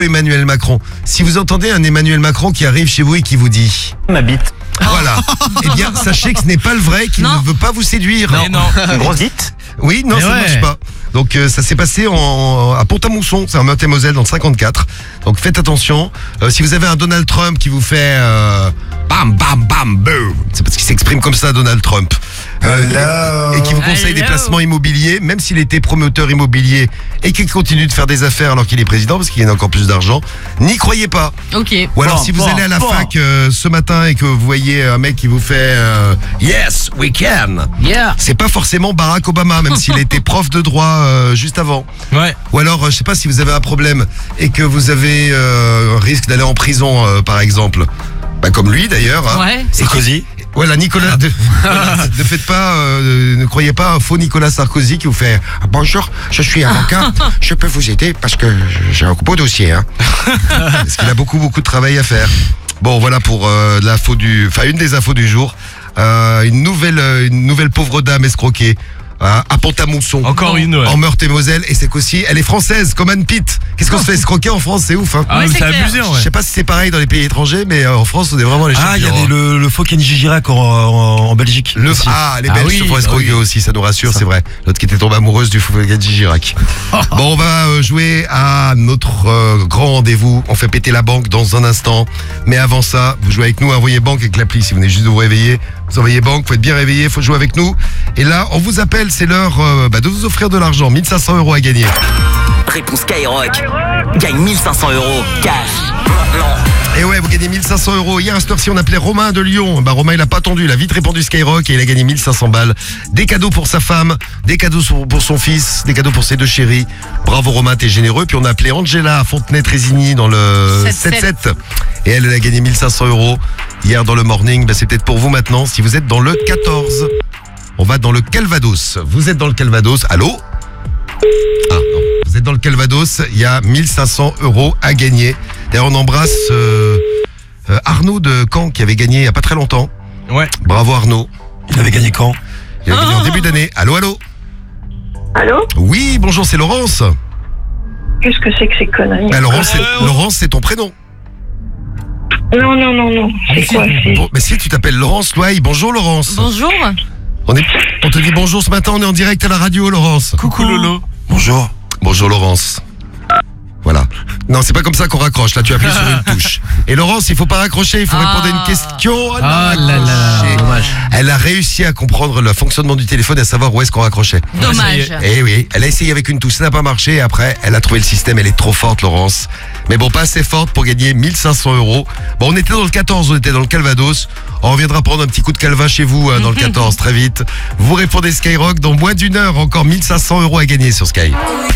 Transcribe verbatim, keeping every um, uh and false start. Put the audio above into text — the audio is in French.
Emmanuel Macron. Si vous entendez un Emmanuel Macron qui arrive chez vous et qui vous dit Ma bite. voilà, eh bien sachez que ce n'est pas le vrai, qu'il Non. ne veut pas vous séduire. Mais non. Une grosse bite. Oui, non, Mais ça ne ouais. marche pas. Donc euh, ça s'est passé en, à Pont-à-Mousson, c'est en Meurthe-et-Moselle dans le cinquante-quatre. Donc faites attention. Euh, si vous avez un Donald Trump qui vous fait euh, bam bam bam boom, c'est parce qu'il s'exprime comme ça, Donald Trump. Euh, et qui vous conseille des Hello. placements immobiliers, même s'il était promoteur immobilier et qu'il continue de faire des affaires alors qu'il est président parce qu'il gagne encore plus d'argent, n'y croyez pas. Ok. Ou alors Bon, si vous bon, allez à la bon. fac euh, ce matin et que vous voyez un mec qui vous fait euh, Yes, we can. Yeah. C'est pas forcément Barack Obama, même s'il était prof de droit euh, juste avant. Ouais. Ou alors, euh, je sais pas si vous avez un problème et que vous avez euh, un risque d'aller en prison, euh, par exemple. Bah, comme lui d'ailleurs. Hein. Ouais. Sarkozy. Voilà, Nicolas. De, voilà, ne faites pas, euh, ne croyez pas un faux Nicolas Sarkozy qui vous fait ah, bonjour, je suis avocat, je peux vous aider parce que j'ai un beau dossier. Hein. Parce qu'il a beaucoup beaucoup de travail à faire. Bon, voilà pour euh, l'info du, enfin une des infos du jour. Euh, une nouvelle, euh, une nouvelle pauvre dame escroquée hein, à Pont-à-Mousson. Encore une, ouais. En Meurthe-et-Moselle, et c'est qu'aussi, elle est française, comme Anne Pitt. Qu'est-ce qu'on se fait escroquer en France, c'est ouf, hein. Ah, Ouais, mais c'est c'est clair. amusant, Je ouais. sais pas si c'est pareil dans les pays étrangers, mais euh, en France, on est vraiment les champions. Ah, il y a hein. des- le, le faux Kenji Girac en, en, en Belgique. Le, aussi. ah, les Ah Belges oui, se font bah escroquer oui. aussi, ça nous rassure, c'est vrai. L'autre qui était tombée amoureuse du fou Kenji Girac. Bon, on va euh, jouer à notre euh, grand rendez-vous. On fait péter la banque dans un instant. Mais avant ça, vous jouez avec nous, envoyez banque avec l'appli. Si vous venez juste de vous réveiller, vous envoyez banque, faut être bien réveillé, faut jouer avec nous. Et là, on vous appelle, c'est l'heure euh, bah, de vous offrir de l'argent. mille cinq cents euros à gagner. Réponse Skyrock. Gagne mille cinq cents euros. Cash. Maintenant. Et ouais, vous gagnez mille cinq cents euros. Hier, à cette heure-ci, on appelait Romain de Lyon. Bah, Romain, il a pas attendu. Il a vite répondu Skyrock et il a gagné mille cinq cents balles. Des cadeaux pour sa femme, des cadeaux sur- pour son fils, des cadeaux pour ses deux chéris. Bravo Romain, t'es généreux. Puis on a appelé Angela à Fontenay-Trésigny dans le sept sept. sept sept. Et elle, elle a gagné mille cinq cents euros. Hier, dans le morning, bah, c'est peut-être pour vous maintenant. Si vous êtes dans le quatorze, on va dans le Calvados. Vous êtes dans le Calvados. Allô? Ah non, vous êtes dans le Calvados, il y a mille cinq cents euros à gagner. D'ailleurs, on embrasse euh, euh, Arnaud de Caen qui avait gagné il n'y a pas très longtemps. Ouais. Bravo Arnaud. Il avait gagné quand? Il avait gagné en début d'année. Allô, allô? Allô? Oui, bonjour, c'est Laurence. Qu'est-ce que c'est que ces conneries? Bah, Laurence, c'est, Laurence, c'est ton prénom. Non, non, non, non. C'est quoi? C'est... Bon, mais si tu t'appelles Laurence, Loaï, bonjour Laurence. Bonjour. On, est, on te dit bonjour ce matin, on est en direct à la radio Laurence. Coucou Lolo. Bonjour. Bonjour Laurence. Voilà. Non, c'est pas comme ça qu'on raccroche. Là, tu appuies sur une touche. Et Laurence, il faut pas raccrocher, il faut Ah. répondre à une question. Oh, elle a Ah là là, raccroché. dommage. Elle a réussi à comprendre le fonctionnement du téléphone et à savoir où est-ce qu'on raccrochait. Dommage. Eh oui, elle a essayé avec une touche, ça n'a pas marché. Et après, elle a trouvé le système, elle est trop forte, Laurence. Mais bon, pas assez forte pour gagner mille cinq cents euros. Bon, on était dans le quatorze, on était dans le Calvados. On reviendra prendre un petit coup de calva chez vous hein, dans le quatorze très vite. Vous répondez Skyrock dans moins d'une heure, encore mille cinq cents euros à gagner sur Sky.